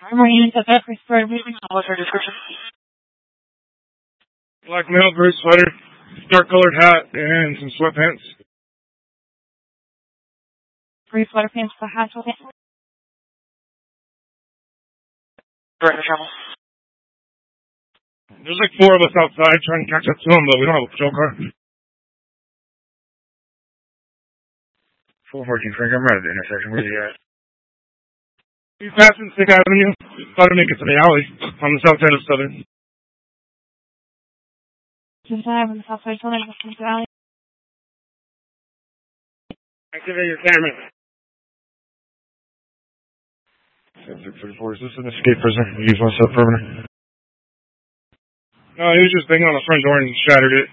Armor units at that restored moving. What's our description? Black male, gray sweater, dark colored hat, and some sweatpants. Gray sweater pants, the hat, sweatpants. Direct to travel. There's like 4 of us outside trying to catch up to them, but we don't have a patrol car. 414 Frank, I'm right at the intersection. Where's he at? He's passing 6th Avenue. About to make it to the alley on the south side of Southern. Just on the south side of Southern, the alley. Activate your camera. 634, is this an escape prisoner? Use one sub-perimeter. No, he was just banging on the front door and shattered it.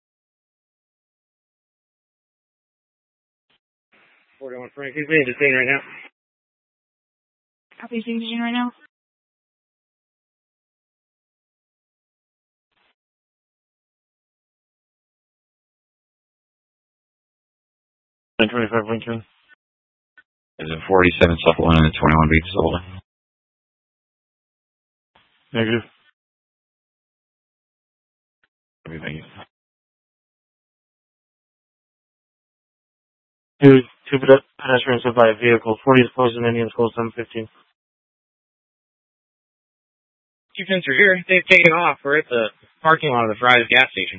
41 Frank, he's being detained right now. Copy, he's in right now. $1025 Lincoln. Is it 47 supplement and 21 beats older? Negative. Okay, thank you. Two pedestrians hit by a vehicle. 40 is closed in Indian School, 715. Chief Sensor here. They've taken off. We're at the parking lot of the Fry's gas station.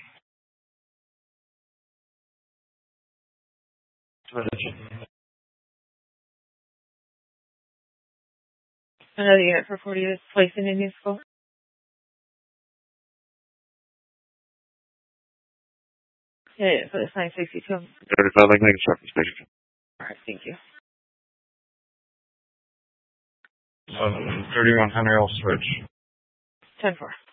Another unit for 40 is placed in Indian School. 962. 35 Lincoln Trucking Station. Alright, thank you. 31 Henry L. Switch. 10-4.